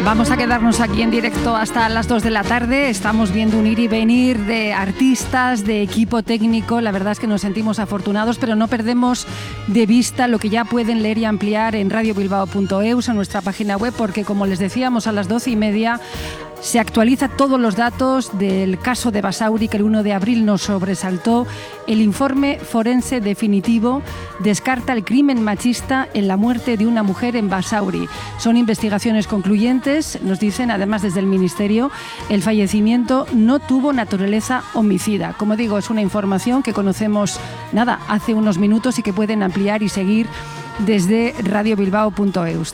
Vamos a quedarnos aquí en directo hasta las 2 de la tarde. Estamos viendo un ir y venir de artistas, de equipo técnico. La verdad es que nos sentimos afortunados, pero no perdemos de vista lo que ya pueden leer y ampliar en radiobilbao.eus, en nuestra página web, porque como les decíamos, a las 12:30 se actualiza todos los datos del caso de Basauri, que el 1 de abril nos sobresaltó. El informe forense definitivo descarta el crimen machista en la muerte de una mujer en Basauri. Son investigaciones concluyentes, nos dicen, además desde el Ministerio, el fallecimiento no tuvo naturaleza homicida. Como digo, es una información que conocemos, hace unos minutos y que pueden ampliar y seguir desde radiobilbao.eus.